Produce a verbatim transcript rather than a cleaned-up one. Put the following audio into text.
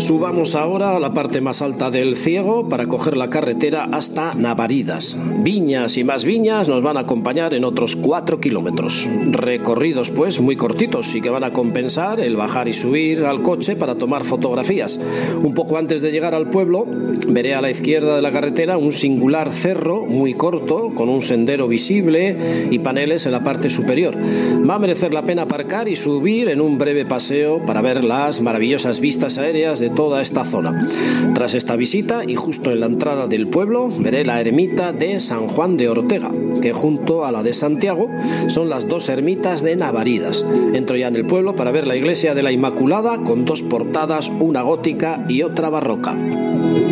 Subamos ahora a la parte más alta del Ciego para coger la carretera hasta Navaridas. Viñas y más viñas nos van a acompañar en otros cuatro kilómetros. Recorridos pues muy cortitos y que van a compensar el bajar y subir al coche para tomar fotografías. Un poco antes de llegar al pueblo, veré a la izquierda de la carretera un singular cerro muy corto con un sendero visible y paneles en la parte superior. Va a merecer la pena aparcar y subir en un breve paseo para ver las maravillosas vistas aéreas de toda esta zona. Tras esta visita y justo en la entrada del pueblo veré la ermita de San Juan de Ortega, que junto a la de Santiago son las dos ermitas de Navaridas. Entro ya en el pueblo para ver la iglesia de la Inmaculada con dos portadas, una gótica y otra barroca.